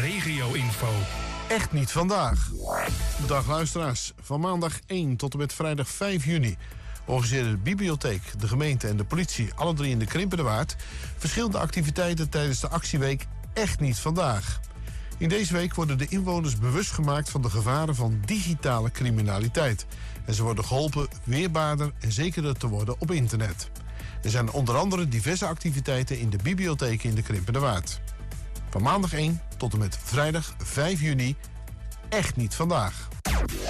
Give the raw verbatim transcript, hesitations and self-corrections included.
regio-info. Echt niet vandaag. Dag luisteraars. Van maandag één tot en met vrijdag vijf juni organiseren de bibliotheek, de gemeente en de politie, alle drie in de Krimpenderwaard, verschillende activiteiten tijdens de actieweek Echt niet vandaag. In deze week worden de inwoners bewust gemaakt van de gevaren van digitale criminaliteit. En ze worden geholpen weerbaarder en zekerder te worden op internet. Er zijn onder andere diverse activiteiten in de bibliotheken in de Krimpenderwaard. Van maandag één tot en met vrijdag vijf juni, Echt niet vandaag.